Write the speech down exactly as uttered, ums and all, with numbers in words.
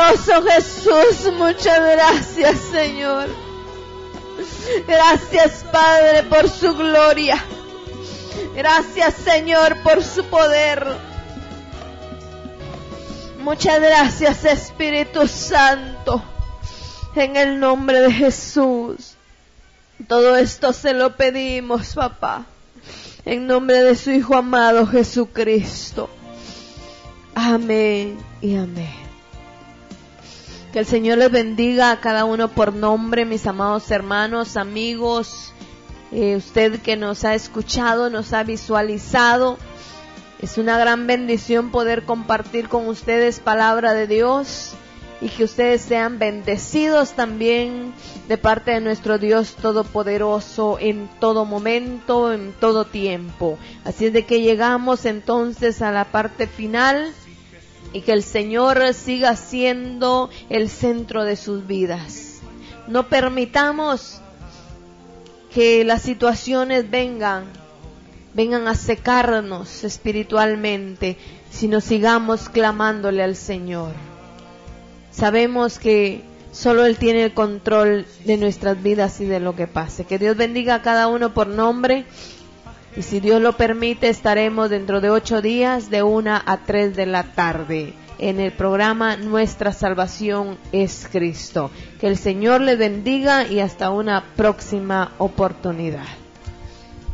poderoso Jesús. Muchas gracias, Señor. Gracias, Padre, por su gloria. Gracias, Señor, por su poder. Muchas gracias, Espíritu Santo. En el nombre de Jesús. Todo esto se lo pedimos, papá. En nombre de su Hijo amado Jesucristo. Amén y amén. Que el Señor les bendiga a cada uno por nombre, mis amados hermanos, amigos. Eh, usted que nos ha escuchado, nos ha visualizado. Es una gran bendición poder compartir con ustedes palabra de Dios. Y que ustedes sean bendecidos también de parte de nuestro Dios Todopoderoso en todo momento, en todo tiempo. Así es de que llegamos entonces a la parte final y que el Señor siga siendo el centro de sus vidas. No permitamos que las situaciones vengan, vengan a secarnos espiritualmente, sino sigamos clamándole al Señor. Sabemos que solo Él tiene el control de nuestras vidas y de lo que pase. Que Dios bendiga a cada uno por nombre. Y si Dios lo permite, estaremos dentro de ocho días de una a tres de la tarde en el programa Nuestra Salvación es Cristo. Que el Señor les bendiga y hasta una próxima oportunidad.